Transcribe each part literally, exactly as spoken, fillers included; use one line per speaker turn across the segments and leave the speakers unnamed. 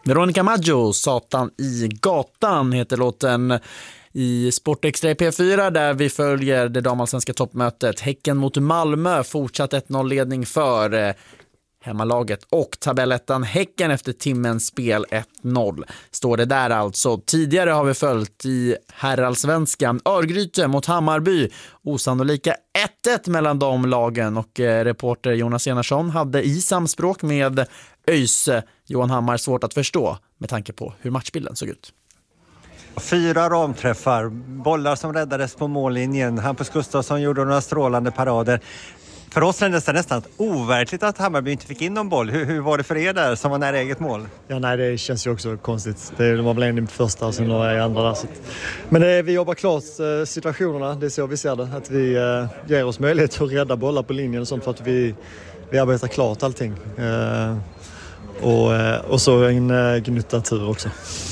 Veronica Maggio, Satan i gatan heter låten i Sportextra i P fyra där vi följer det damallsvenska toppmötet. Häcken mot Malmö, fortsatt ett noll-ledning för eh, hemmalaget och tabellettan Häcken efter timmens spel ett noll. Står det där alltså. Tidigare har vi följt i herrallsvenskan Örgryte mot Hammarby. Osannolika ett ett mellan de lagen och eh, reporter Jonas Enarsson hade i samspråk med ÖIS Johan Hammar svårt att förstå med tanke på hur matchbilden såg ut.
Fyra ramträffar, bollar som räddades på mållinjen. Hampus Gustafsson gjorde några strålande parader. För oss kändes det nästan overkligt att Hammarby inte fick in någon boll. Hur, hur var det för er där som var nära eget mål?
Ja, nej, det känns ju också konstigt. Det var väl en i första och sen några i andra där. Så. Men det, vi jobbar klart eh, situationerna, det är så vi ser det. Att vi eh, ger oss möjlighet att rädda bollar på linjen och sånt för att vi, vi arbetar klart allting. Eh, och, eh, och så en eh, gnutta tur också.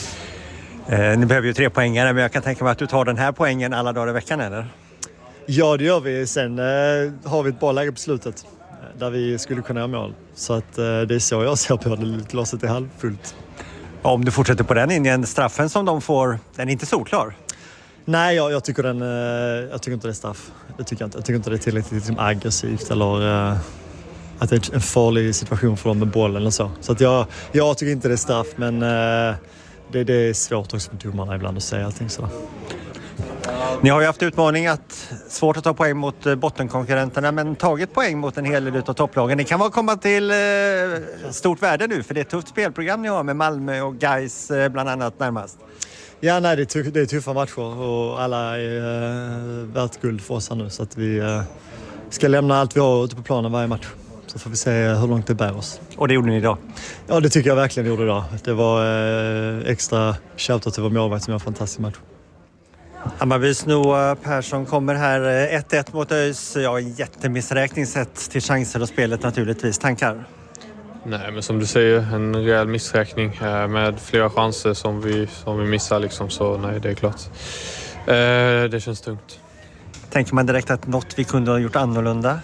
Eh, ni behöver ju tre poängare, men jag kan tänka mig att du tar den här poängen alla dagar i veckan, eller?
Ja, det gör vi. Sen eh, har vi ett bra läge på slutet där vi skulle kunna göra mål. Så att, eh, det är så jag ser på det. Glaset är halvfullt.
Ja, om du fortsätter på den linjen, straffen som de får, den är inte solklar.
Nej, jag, jag, tycker, den, eh, jag tycker inte det är straff. Det tycker jag, inte. jag tycker inte det är tillräckligt liksom, aggressivt eller eh, att det är en farlig situation för dem med bollen eller så. Så att jag, jag tycker inte det är straff, men eh, det, det är svårt också för domarna ibland att säga allting så.
Ni har ju haft utmaning att svårt att ta poäng mot bottenkonkurrenterna, men tagit poäng mot en hel del av topplagen. Det kan vara komma till eh, stort värde nu, för det är ett tufft spelprogram ni har med Malmö och Gais eh, bland annat närmast.
Ja, nej, det är, tuff, det är tuffa matcher och alla är eh, värt guld för oss här nu. Så att vi eh, ska lämna allt vi har ute på planen varje match. Så får vi se hur långt det bär oss.
Och det gjorde ni idag?
Ja, det tycker jag verkligen vi gjorde idag. Det var eh, extra shoutout till vår målvakt som gör en fantastisk match.
Hammarbys Noah Persson kommer här ett ett mot ÖIS. Ja, en jättemissräkning sett till chanser och spelet naturligtvis. Tankar?
Nej, men som du säger, en rejäl missräkning med flera chanser som vi, som vi missar liksom, så nej, det är klart. Eh, det känns tungt.
Tänker man direkt att något vi kunde ha gjort annorlunda?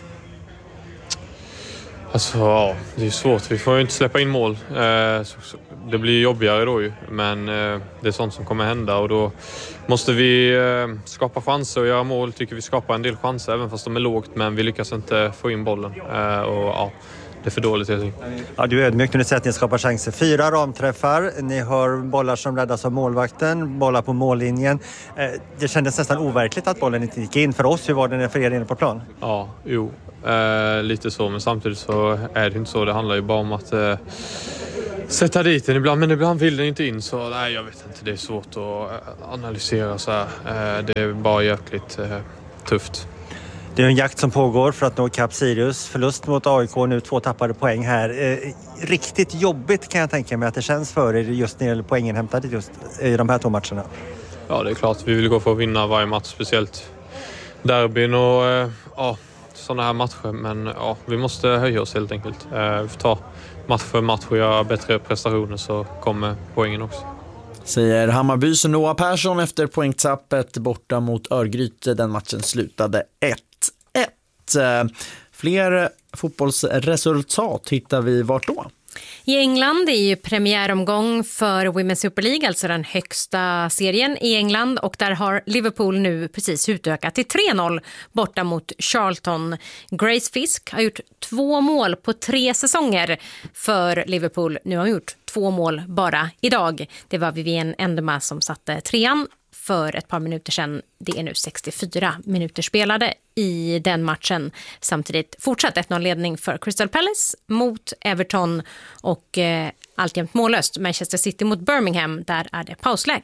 Alltså, ja, det är svårt. Vi får ju inte släppa in mål. Eh, så, så, det blir jobbigare då ju. Men eh, det är sånt som kommer hända och då måste vi eh, skapa chanser och göra mål. Tycker vi skapar en del chanser även fast de är lågt, men vi lyckas inte få in bollen. Eh, och ja, det är för dåligt helt enkelt.
Ja, du är ödmjuk när du säger att ni skapar chanser. Fyra ramträffar. Ni har bollar som räddas av målvakten, bollar på mållinjen. Eh, det kändes nästan overkligt att bollen inte gick in för oss. Hur var det för er inne på plan?
Ja, jo. Eh, lite så, men samtidigt så är det inte så. Det handlar ju bara om att eh, sätta dit den ibland, men ibland vill den inte in. Så nej, jag vet inte, det är svårt att analysera så här. Eh, det är bara jäkligt eh, tufft.
Det är en jakt som pågår för att nå Cap Sirius. Förlust mot A I K nu, två tappade poäng här. Eh, riktigt jobbigt kan jag tänka mig att det känns för er just när det gäller poängen hämtade just i de här två matcherna.
Ja, det är klart. Vi vill gå för att vinna varje match, speciellt derbyn och eh, ja, sådana här matcher. Men ja, vi måste höja oss helt enkelt. Eh, vi får ta match för match och göra bättre prestationer så kommer poängen också.
Säger Hammarbys Noah Persson efter poängtappet borta mot Örgryte. Den matchen slutade ett ett. Fler fotbollsresultat hittar vi vart då?
I England är ju premiäromgång för Women's Super League, alltså den högsta serien i England, och där har Liverpool nu precis utökat till tre noll borta mot Charlton. Grace Fisk har gjort två mål på tre säsonger för Liverpool. Nu har hon gjort två mål bara idag. Det var Vivienne Endema som satte trean för ett par minuter sedan. Det är nu sextiofyra minuter spelade i den matchen. Samtidigt fortsatt ett noll-ledning för Crystal Palace mot Everton och eh, alltjämt mållöst Manchester City mot Birmingham. Där är det pausläge.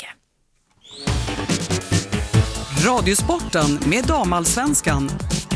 Radiosporten med damallsvenskan.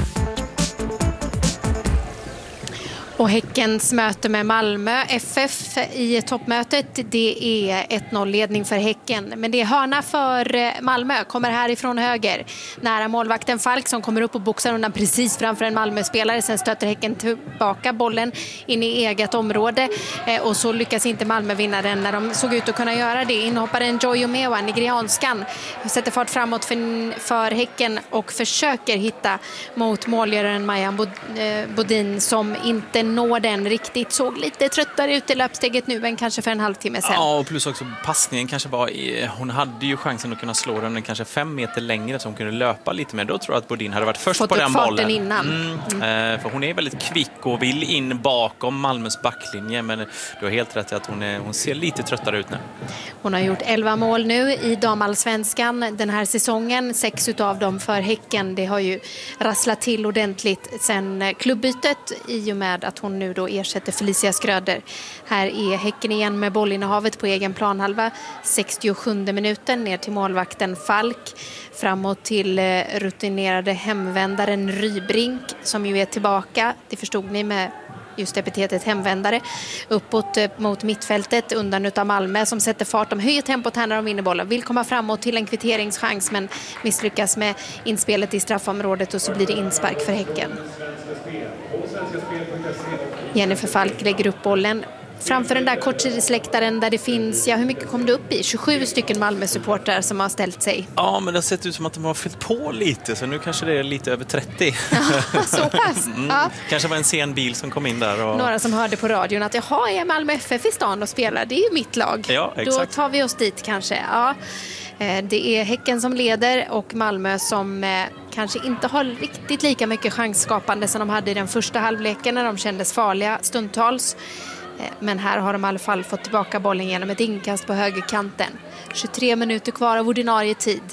Och Häckens möte med Malmö F F i toppmötet, det är ett noll-ledning för Häcken. Men det är hörna för Malmö, kommer härifrån höger. Nära målvakten Falk som kommer upp och boxar undan precis framför en Malmö-spelare. Sen stöter Häcken tillbaka bollen in i eget område. Och så lyckas inte Malmö vinna den när de såg ut att kunna göra det. Inhopparen Joy Omewa, nigerianskan, sätter fart framåt för, för Häcken och försöker hitta mot målgöraren Maja Bodin som inte inte når den riktigt. Såg lite tröttare ut i löpsteget nu än kanske för en halvtimme sedan.
Ja, och plus också passningen kanske var i, hon hade ju chansen att kunna slå den kanske fem meter längre så hon kunde löpa lite mer. Då tror jag att Bodin hade varit först
Fått
på
upp
den
farten
bollen.
Innan.
Mm. Mm. För hon är väldigt kvick och vill in bakom Malmös backlinje, men du har helt rätt i att hon, är, hon ser lite tröttare ut nu.
Hon har gjort elva mål nu i damallsvenskan den här säsongen. Sex utav dem för Häcken. Det har ju rasslat till ordentligt sen klubbytet i och med att hon nu då ersätter Felicia Skröder. Här är Häcken igen med bollinnehavet på egen planhalva. sextiosjunde minuten ner till målvakten Falk. Framåt till rutinerade hemvändaren Rybrink som ju är tillbaka. Det förstod ni med just epitetet hemvändare. Uppåt mot mittfältet undan utav Malmö som sätter fart. De höjer tempot här när de vinner bollen. Vill komma framåt till en kvitteringschans men misslyckas med inspelet i straffområdet och så blir det inspark för Häcken. Jennifer Falk lägger upp bollen framför den där kortsidesläktaren där det finns, ja hur mycket kom det upp i? tjugosju stycken Malmö-supportrar som har ställt sig.
Ja, men det har sett ut som att de har fyllt på lite, så nu kanske det är lite över trettio.
Ja, så pass.
Mm.
Ja.
Kanske var en sen bil som kom in där. Och...
Några som hörde på radion att jaha, är Malmö F F i stan och spelar, det är ju mitt lag.
Ja, exakt.
Då tar vi oss dit kanske. Ja. Det är Häcken som leder och Malmö som kanske inte har riktigt lika mycket chansskapande som de hade i den första halvleken när de kändes farliga stundtals. Men här har de i alla fall fått tillbaka bollen genom ett inkast på högerkanten. tjugotre minuter kvar av ordinarie tid.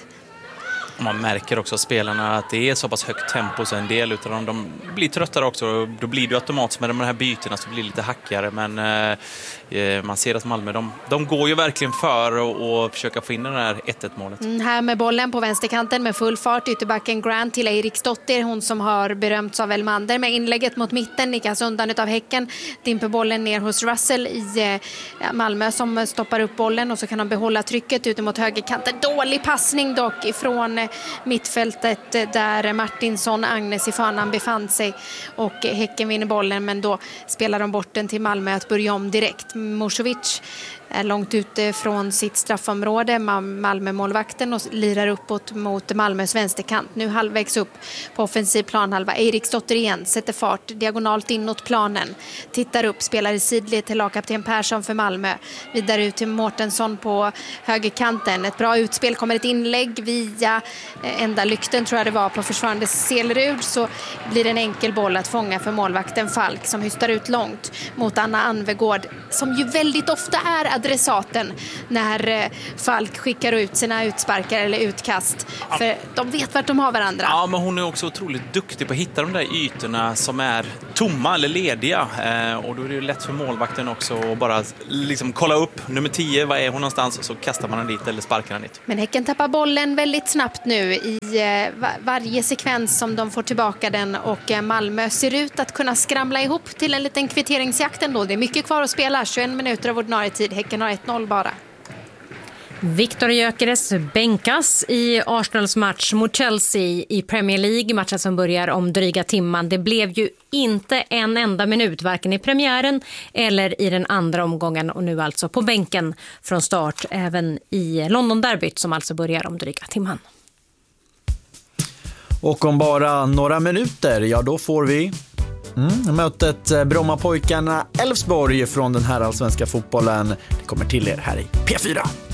Man märker också spelarna att det är så pass högt tempo så en del utav dem de blir tröttare också. Då blir det automatiskt med de här bytena så blir det lite hackigare. Men eh, man ser att Malmö, de, de går ju verkligen för att försöka få in den här ett ett målet.
Mm, här med bollen på vänsterkanten med full fart. Ytterbacken Grant till Eriksdotter. Hon som har berömts av Elmander med inlägget mot mitten. Nickas undan utav Häcken. Dimper bollen ner hos Russell i eh, Malmö som stoppar upp bollen. Och så kan de behålla trycket ute mot högerkanten. Dålig passning dock ifrån eh, mittfältet där Martinsson, Agnes i fanan befann sig och Häcken vinner bollen men då spelar de bort den till Malmö att börja om direkt. Mošović är långt ute från sitt straffområde, Malmö-målvakten och lirar uppåt mot Malmös vänsterkant. Nu halvvägs upp på offensiv planhalva. Eriksdotter igen, sätter fart diagonalt inåt planen. Tittar upp, spelar i sidled till lagkapten Persson för Malmö. Vidare ut till Mårtensson på högerkanten. Ett bra utspel, kommer ett inlägg via enda lykten tror jag det var på försvarande Selerud, så blir det en enkel boll att fånga för målvakten Falk som hystar ut långt mot Anna Anvegård som ju väldigt ofta är adressaten när Falk skickar ut sina utsparkar eller utkast. För de vet vart de har varandra.
Ja, men hon är också otroligt duktig på att hitta de där ytorna som är tomma eller lediga. Eh, och då är det ju lätt för målvakten också att bara liksom kolla upp nummer tio, var är hon någonstans, och så kastar man den dit eller sparkar den dit.
Men Häcken tappar bollen väldigt snabbt nu i eh, var- varje sekvens som de får tillbaka den och eh, Malmö ser ut att kunna skramla ihop till en liten kvitteringsjakt ändå. Det är mycket kvar att spela, tjugoen minuter av ordinarie tid. Häcken har ett noll bara.
Victor Gyökeres bänkas i Arsenals match mot Chelsea i Premier League, matchen som börjar om dryga timman. Det blev ju inte en enda minut, varken i premiären eller i den andra omgången, och nu alltså på bänken från start även i London-derbyt som alltså börjar om dryga timman.
Och om bara några minuter, ja då får vi mm, mötet Brommapojkarna Elfsborg från den här allsvenska fotbollen. Det kommer till er här i P fyra.